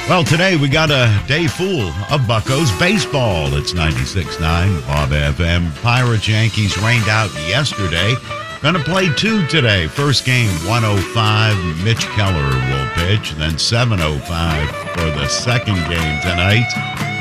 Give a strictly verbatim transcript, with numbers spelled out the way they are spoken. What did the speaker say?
Well, today we got a day full of Buccos baseball. It's ninety-six point nine Bob F M. Pirates Yankees rained out yesterday. Gonna play two today. First game, one oh five. Mitch Keller will pitch. Then seven oh five for the second game tonight.